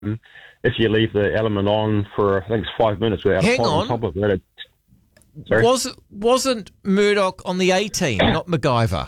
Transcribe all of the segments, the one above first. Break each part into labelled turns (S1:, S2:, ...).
S1: if you leave the element on for, I think it's 5 minutes without a pot on top of it.
S2: Wasn't Murdoch on the A-Team, not MacGyver?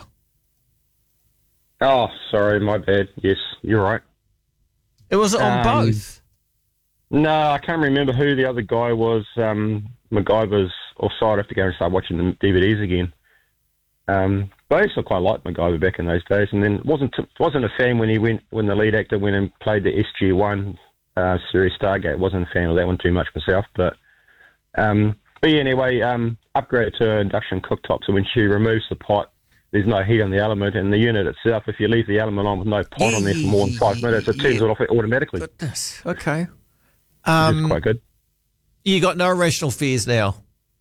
S1: Oh, sorry, my bad. Yes, you're right.
S2: It was on both.
S1: No, I can't remember who the other guy was. MacGyver's offside. I have to go and start watching the DVDs again. But I used to quite like MacGyver back in those days, and then wasn't a fan when the lead actor went and played the SG-1 series Stargate. Wasn't a fan of that one too much myself, but yeah, anyway, upgraded to induction cooktop, so when she removes the pot, there's no heat on the element, and the unit itself, if you leave the element on with no pot on there for more than 5 minutes, it turns it off automatically.
S2: Goodness. Okay.
S1: It's quite good.
S2: You got no irrational fears now?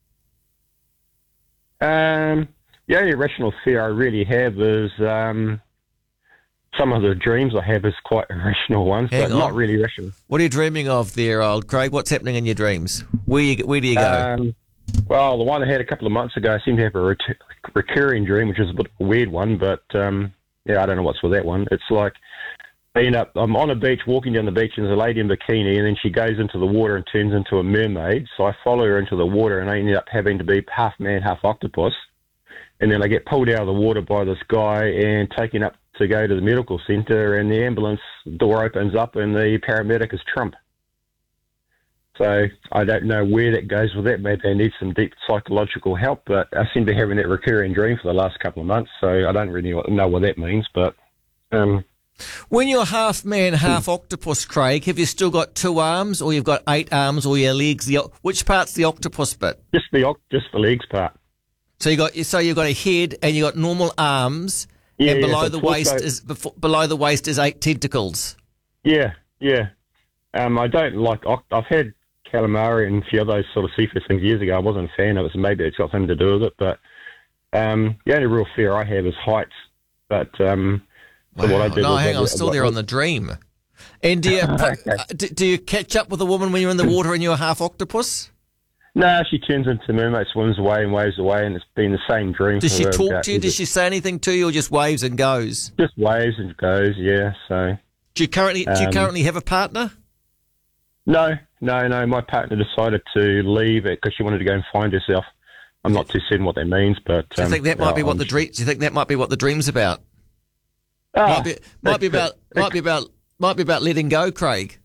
S1: The only irrational fear I really have is some of the dreams I have is quite irrational ones, not really irrational.
S2: What are you dreaming of there, old Craig? What's happening in your dreams? Where do you go?
S1: Well, the one I had a couple of months ago, I seem to have a recurring dream, which is a bit of a weird one, but I don't know what's with that one. It's like I'm on a beach, walking down the beach, and there's a lady in a bikini, and then she goes into the water and turns into a mermaid. So I follow her into the water, and I end up having to be half man, half octopus. And then I get pulled out of the water by this guy and taken up to go to the medical centre, and the ambulance door opens up, and the paramedic is Trump. So I don't know where that goes with that. Maybe they need some deep psychological help, but I seem to be having that recurring dream for the last couple of months, so I don't really know what that means. But
S2: when you're half man, half octopus, Craig, have you still got 2 arms, or you've got 8 arms, or your legs? Which part's the octopus bit?
S1: Just the legs part.
S2: So you've got a head, and you got normal arms, and below the waist is 8 tentacles. Yeah.
S1: I don't like. I've had calamari and a few of those sort of seafood things years ago. I wasn't a fan of it, so maybe it's got something to do with it. But the only real fear I have is heights. But what I did
S2: hang on, I'm still there on the dream. And do you catch up with a woman when you're in the water and you're half octopus?
S1: No, she turns into a mermaid, swims away and waves away, and it's been the same dream.
S2: Does she talk to you? Does she say anything to you, or just waves and goes?
S1: Just waves and goes, yeah. So.
S2: Do you currently have a partner?
S1: No. My partner decided to leave it because she wanted to go and find herself. I'm not too certain what that means, but
S2: do you think that might be what the dream? Do you think that might be what the dream's about? Might be about letting go, Craig.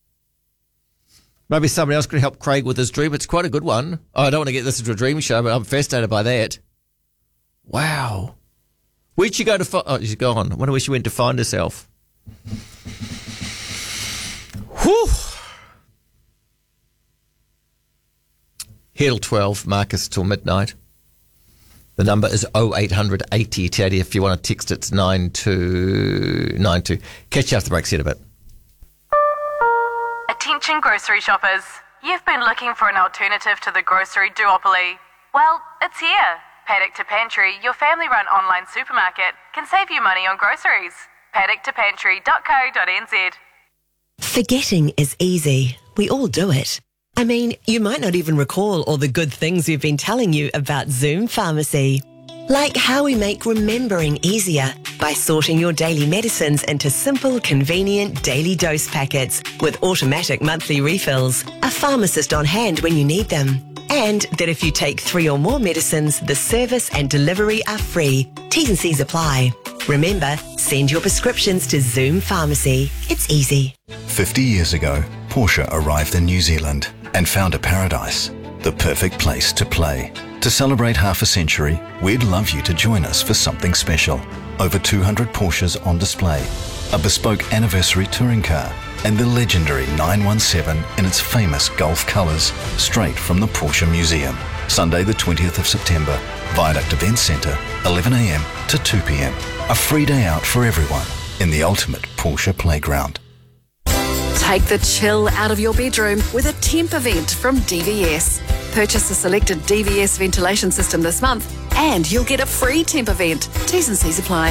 S2: Maybe somebody else could help Craig with his dream. It's quite a good one. I don't want to get this into a dream show, but I'm fascinated by that. Wow. Where'd she go to oh, she's gone. I wonder where she went to find herself. Whew. Here till 12, Marcus till midnight. The number is 0800 80 Teddy. If you want to text, it's 9292. Catch you after the break, see you in a bit.
S3: Attention grocery shoppers. You've been looking for an alternative to the grocery duopoly. Well, it's here. Paddock to Pantry, your family-run online supermarket, can save you money on groceries. paddock2pantry.co.nz.
S4: Forgetting is easy. We all do it. I mean, you might not even recall all the good things we've been telling you about Zoom Pharmacy. Like how we make remembering easier by sorting your daily medicines into simple, convenient daily dose packets with automatic monthly refills, a pharmacist on hand when you need them. And that if you take 3 or more medicines, the service and delivery are free. T's and C's apply. Remember, send your prescriptions to Zoom Pharmacy. It's easy.
S5: 50 years ago, Porsche arrived in New Zealand and found a paradise, the perfect place to play. To celebrate half a century, we'd love you to join us for something special. Over 200 Porsches on display, a bespoke anniversary touring car, and the legendary 917 in its famous Gulf colours, straight from the Porsche Museum. Sunday the 20th of September, Viaduct Event Centre, 11 a.m. to 2 p.m. A free day out for everyone in the ultimate Porsche playground.
S6: Take the chill out of your bedroom with a temp event from DVS. Purchase a selected DVS ventilation system this month and you'll get a free temp event. T's and C's apply.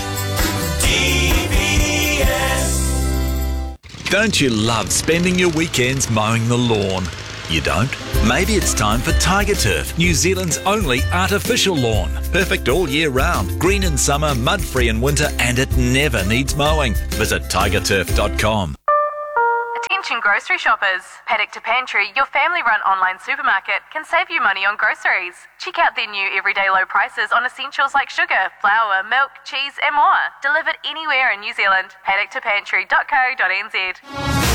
S7: DVS. Don't you love spending your weekends mowing the lawn? You don't? Maybe it's time for Tiger Turf, New Zealand's only artificial lawn. Perfect all year round, green in summer, mud-free in winter, and it never needs mowing. Visit tigerturf.com.
S3: Attention grocery shoppers. Paddock to Pantry, your family-run online supermarket, can save you money on groceries. Check out their new everyday low prices on essentials like sugar, flour, milk, cheese and more. Delivered anywhere in New Zealand. paddock2pantry.co.nz.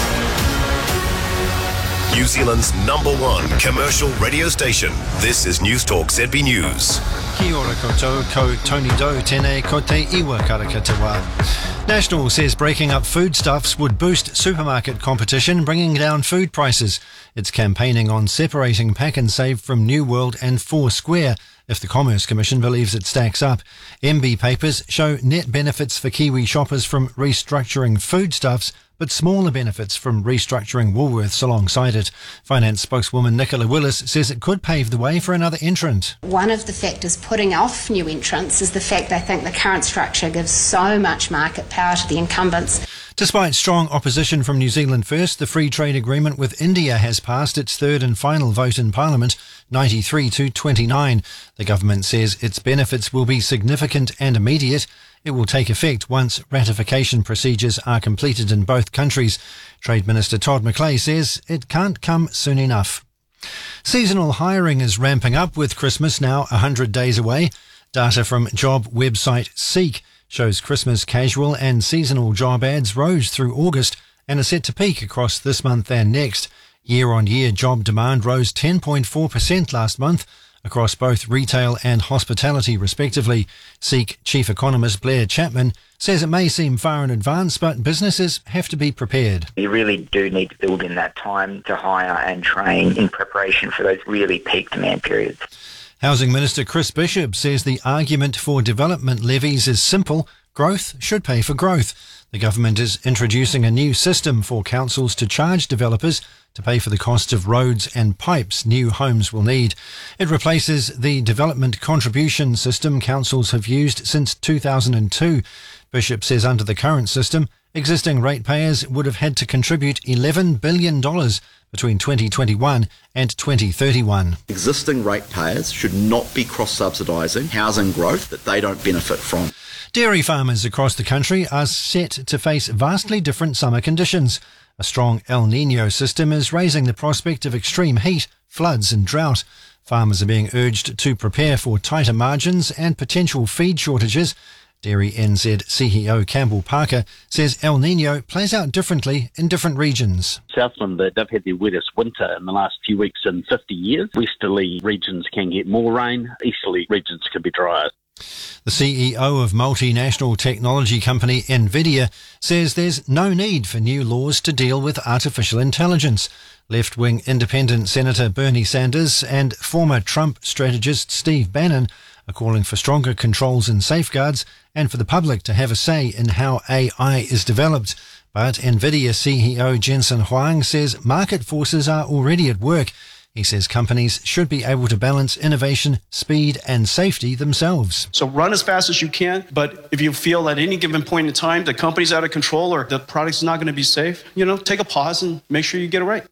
S8: New Zealand's #1 commercial radio station. This is News Talk ZB News.
S9: Kia ora koutou, ko Tony Doe tēnei ko te iwa karaka te wā. National says breaking up foodstuffs would boost supermarket competition, bringing down food prices. It's campaigning on separating Pack and Save from New World and Four Square if the Commerce Commission believes it stacks up. MB papers show net benefits for Kiwi shoppers from restructuring foodstuffs, but smaller benefits from restructuring Woolworths alongside it. Finance spokeswoman Nicola Willis says it could pave the way for another entrant.
S10: One of the factors putting off new entrants is the fact they think the current structure gives so much market power to the incumbents.
S9: Despite strong opposition from New Zealand First, the free trade agreement with India has passed its third and final vote in Parliament, 93 to 29. The government says its benefits will be significant and immediate. It will take effect once ratification procedures are completed in both countries. Trade Minister Todd McClay says it can't come soon enough. Seasonal hiring is ramping up with Christmas now 100 days away. Data from job website Seek shows Christmas casual and seasonal job ads rose through August and are set to peak across this month and next. Year-on-year job demand rose 10.4% last month across both retail and hospitality respectively. Seek Chief Economist Blair Chapman says it may seem far in advance, but businesses have to be prepared.
S11: You really do need to build in that time to hire and train in preparation for those really peak demand periods.
S9: Housing Minister Chris Bishop says the argument for development levies is simple. Growth should pay for growth. The government is introducing a new system for councils to charge developers to pay for the cost of roads and pipes new homes will need. It replaces the development contribution system councils have used since 2002. Bishop says under the current system, existing ratepayers would have had to contribute $11 billion between 2021 and 2031.
S12: Existing ratepayers should not be cross-subsidising housing growth that they don't benefit from.
S9: Dairy farmers across the country are set to face vastly different summer conditions. A strong El Niño system is raising the prospect of extreme heat, floods and drought. Farmers are being urged to prepare for tighter margins and potential feed shortages. Dairy NZ CEO Campbell Parker says El Niño plays out differently in different regions.
S13: Southland, they've had their wettest winter in the last few weeks in 50 years. Westerly regions can get more rain. Easterly regions can be drier.
S9: The CEO of multinational technology company Nvidia says there's no need for new laws to deal with artificial intelligence. Left-wing independent Senator Bernie Sanders and former Trump strategist Steve Bannon are calling for stronger controls and safeguards and for the public to have a say in how AI is developed. But Nvidia CEO Jensen Huang says market forces are already at work. He says companies should be able to balance innovation, speed and safety themselves.
S14: So run as fast as you can, but if you feel at any given point in time the company's out of control or the product's not going to be safe, take a pause and make sure you get it right.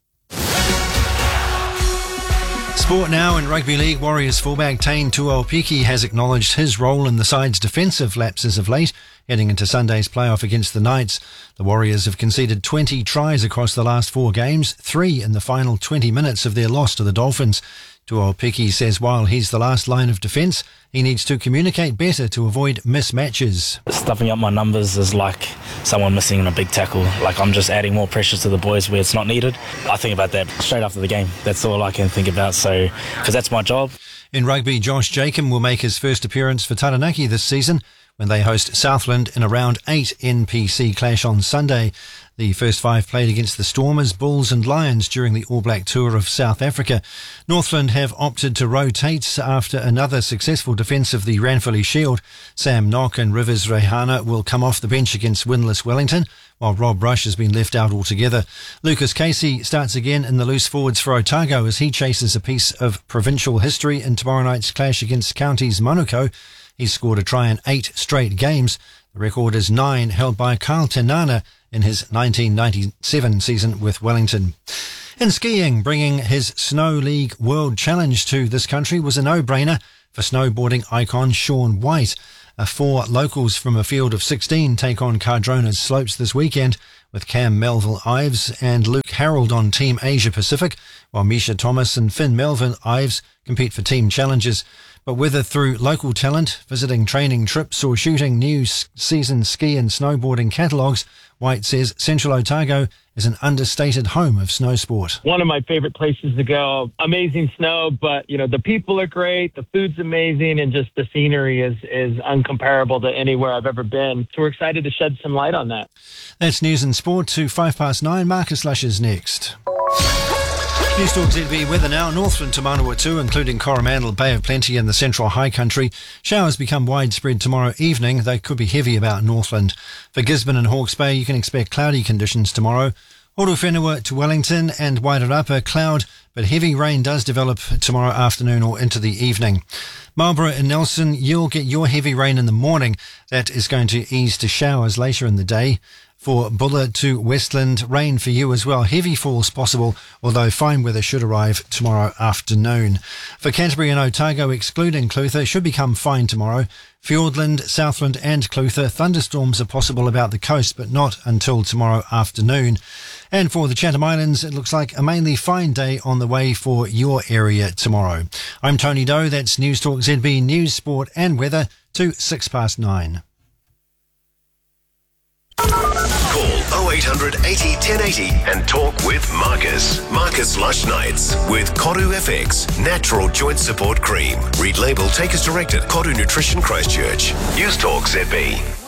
S9: Sport now. In Rugby League, Warriors fullback Taine Tuaupiki has acknowledged his role in the side's defensive lapses of late, heading into Sunday's playoff against the Knights. The Warriors have conceded 20 tries across the last 4 games, 3 in the final 20 minutes of their loss to the Dolphins. Tuaupiki says while he's the last line of defence, he needs to communicate better to avoid mismatches.
S15: Stuffing up my numbers is like someone missing in a big tackle. Like I'm just adding more pressure to the boys where it's not needed. I think about that straight after the game. That's all I can think about, because that's my job.
S9: In rugby, Josh Jacob will make his first appearance for Taranaki this season when they host Southland in a round 8 NPC clash on Sunday. The first 5 played against the Stormers, Bulls and Lions during the All Black Tour of South Africa. Northland have opted to rotate after another successful defence of the Ranfurly Shield. Sam Nock and Rivers Rehana will come off the bench against winless Wellington, while Rob Rush has been left out altogether. Lucas Casey starts again in the loose forwards for Otago as he chases a piece of provincial history in tomorrow night's clash against Counties Manukau. He's scored a try in 8 straight games. The record is 9 held by Carl Tenana in his 1997 season with Wellington. In skiing, bringing his Snow League World Challenge to this country was a no-brainer for snowboarding icon Shaun White. 4 locals from a field of 16 take on Cardrona's slopes this weekend, with Cam Melville Ives and Luke Harold on Team Asia Pacific, while Misha Thomas and Finn Melvin Ives compete for team challenges. But whether through local talent, visiting training trips or shooting new season ski and snowboarding catalogues, White says Central Otago is an understated home of snow sport.
S16: One of my favorite places to go. Amazing snow, but the people are great, the food's amazing, and just the scenery is uncomparable to anywhere I've ever been. So we're excited to shed some light on that.
S9: That's news and sport to 9:05. Marcus Lush is next. News Talk ZB weather now. Northland to Manawatu, including Coromandel, Bay of Plenty and the Central High Country. Showers become widespread tomorrow evening. They could be heavy about Northland. For Gisborne and Hawke's Bay, you can expect cloudy conditions tomorrow. Horowhenua to Wellington and Wairarapa, cloud, but heavy rain does develop tomorrow afternoon or into the evening. Marlborough and Nelson, you'll get your heavy rain in the morning. That is going to ease to showers later in the day. For Bulla to Westland, rain for you as well. Heavy falls possible, although fine weather should arrive tomorrow afternoon. For Canterbury and Otago, excluding Clutha, should become fine tomorrow. Fiordland, Southland and Clutha, thunderstorms are possible about the coast, but not until tomorrow afternoon. And for the Chatham Islands, it looks like a mainly fine day on the way for your area tomorrow. I'm Tony Doe. That's News Talk ZB News, Sport and Weather to 9:06.
S8: Call 0800 80 1080 and talk with Marcus. Marcus Lush Nights with Koru FX Natural Joint Support Cream. Read label, take as directed. Koru Nutrition Christchurch. News Talk ZB.